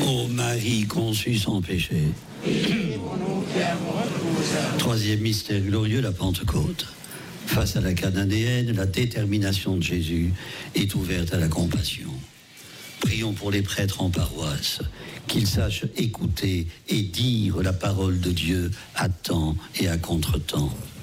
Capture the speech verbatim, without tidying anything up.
Ô Marie conçue sans péché. Troisième mystère glorieux, la Pentecôte. Face à la Cananéenne, la détermination de Jésus est ouverte à la compassion. Prions pour les prêtres en paroisse, qu'ils sachent écouter et dire la parole de Dieu à temps et à contre-temps.